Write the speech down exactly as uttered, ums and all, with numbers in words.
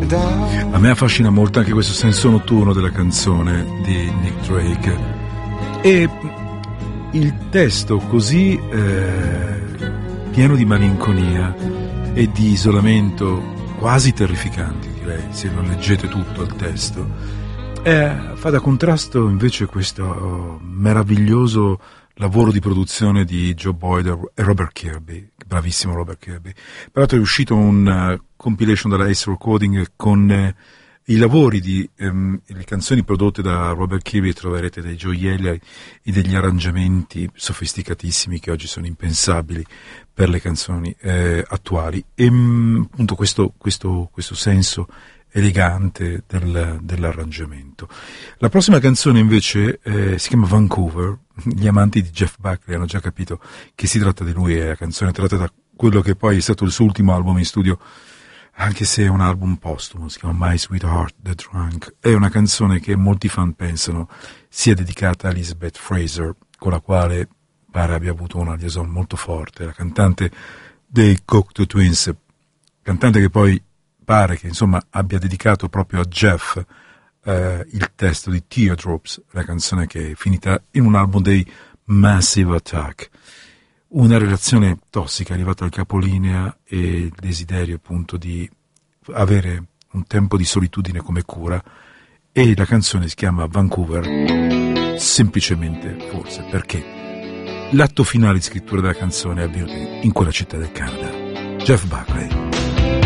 A me affascina molto anche questo senso notturno della canzone di Nick Drake e il testo così eh, pieno di malinconia e di isolamento quasi terrificanti, direi, se non leggete tutto il testo, eh, fa da contrasto invece questo meraviglioso lavoro di produzione di Joe Boyd e Robert Kirby, bravissimo Robert Kirby. Peraltro è uscito un uh, compilation dalla Ace Recording con uh, i lavori di um, le canzoni prodotte da Robert Kirby, troverete dei gioielli e degli arrangiamenti sofisticatissimi che oggi sono impensabili per le canzoni eh, attuali e um, appunto questo, questo, questo senso elegante del, dell'arrangiamento. La prossima canzone invece eh, si chiama Vancouver. Gli amanti di Jeff Buckley hanno già capito che si tratta di lui, è la canzone tratta da quello che poi è stato il suo ultimo album in studio, anche se è un album postumo, si chiama My Sweetheart the Drunk. È una canzone che molti fan pensano sia dedicata a Elizabeth Fraser, con la quale pare abbia avuto una liaison molto forte, la cantante dei Cocteau Twins, cantante che poi pare che insomma abbia dedicato proprio a Jeff eh, il testo di Teardrops, la canzone che è finita in un album dei Massive Attack. Una relazione tossica arrivata al capolinea e il desiderio appunto di avere un tempo di solitudine come cura, e la canzone si chiama Vancouver semplicemente forse perché l'atto finale di scrittura della canzone è avvenuto in quella città del Canada. Jeff Buckley.